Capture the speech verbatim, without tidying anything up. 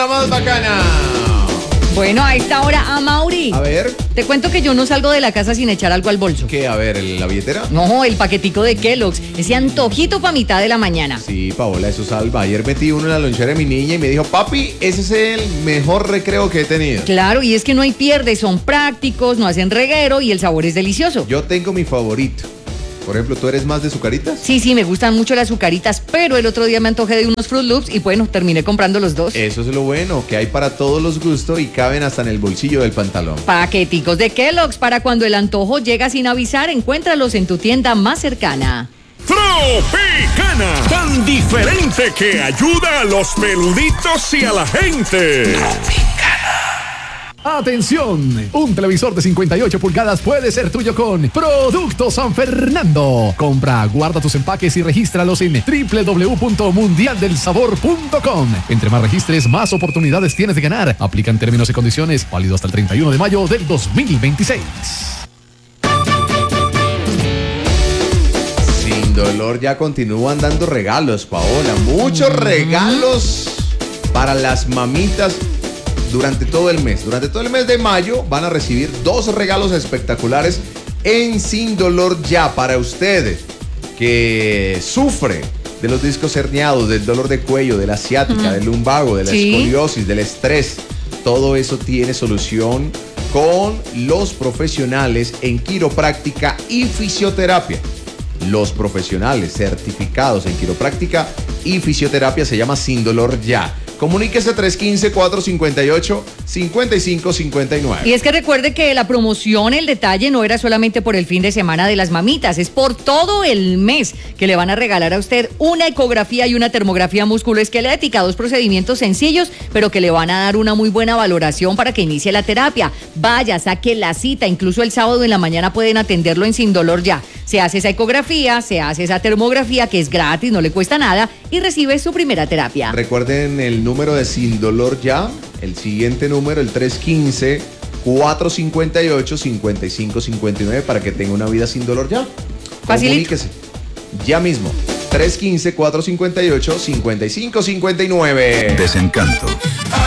la más bacana. Bueno, a esta hora, a Mauri. A ver. Te cuento que yo no salgo de la casa sin echar algo al bolso. ¿Qué? A ver, ¿la billetera? No, el paquetico de Kellogg's. Ese antojito para mitad de la mañana. Sí, Paola, eso salva. Ayer metí uno en la lonchera de mi niña y me dijo, papi, ese es el mejor recreo que he tenido. Claro, y es que no hay pierde, son prácticos, no hacen reguero y el sabor es delicioso. Yo tengo mi favorito. Por ejemplo, ¿tú eres más de azucaritas? Sí, sí, me gustan mucho las azucaritas, pero el otro día me antojé de unos Fruit Loops y bueno, terminé comprando los dos. Eso es lo bueno, que hay para todos los gustos y caben hasta en el bolsillo del pantalón. Paqueticos de Kellogg's para cuando el antojo llega sin avisar, encuéntralos en tu tienda más cercana. Tropicana, tan diferente que ayuda a los peluditos y a la gente. ¡Atención! Un televisor de cincuenta y ocho pulgadas puede ser tuyo con Producto San Fernando. Compra, guarda tus empaques y regístralos en doble u doble u doble u punto mundial del sabor punto com. Entre más registres, más oportunidades tienes de ganar. Aplican términos y condiciones, válido hasta el treinta y uno de mayo del dos mil veintiséis. Sin dolor ya continúan dando regalos, Paola. Muchos regalos para las mamitas. Durante todo el mes, durante todo el mes de mayo van a recibir dos regalos espectaculares en Sin Dolor Ya para usted que sufre de los discos herniados, del dolor de cuello, de la ciática, mm. del lumbago, de la ¿Sí? escoliosis, del estrés. Todo eso tiene solución con los profesionales en quiropráctica y fisioterapia. Los profesionales certificados en quiropráctica y fisioterapia se llama Sin Dolor Ya. Comuníquese tres uno cinco, cuatro cinco ocho, cinco cinco cinco nueve. Y es que recuerde que la promoción, el detalle no era solamente por el fin de semana de las mamitas, es por todo el mes que le van a regalar a usted una ecografía y una termografía musculoesquelética, dos procedimientos sencillos, pero que le van a dar una muy buena valoración para que inicie la terapia. Vaya, saque la cita, incluso el sábado en la mañana pueden atenderlo en Sin Dolor Ya. Se hace esa ecografía, se hace esa termografía que es gratis, no le cuesta nada y recibe su primera terapia. Recuerden el número de Sin Dolor Ya, el siguiente número, el tres uno cinco, cuatro cinco ocho, cinco cinco cinco nueve para que tenga una vida sin dolor ya. Facilito. Comuníquese ya mismo. tres uno cinco, cuatro cinco ocho, cinco cinco cinco nueve. Desencanto.